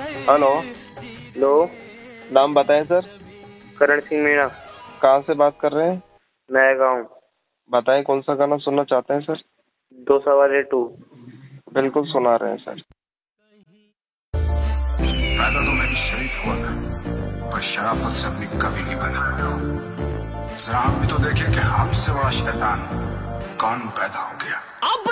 Hello. Hello. नाम बताएं sir. Karan Singh Meena. कहाँ से बात कर रहे हैं? नया गाँव। बताएं कौन सा गाना सुनना चाहते हैं सर? 2 2 बिल्कुल सुना रहे हैं सर। पैदा तो मैं भी शरीफ हुआ था, पर शराफत से अपनी कभी नहीं बना। जरा हम भी तो देखें कि हमसे बड़ा शैतान कौन पैदा हो गया।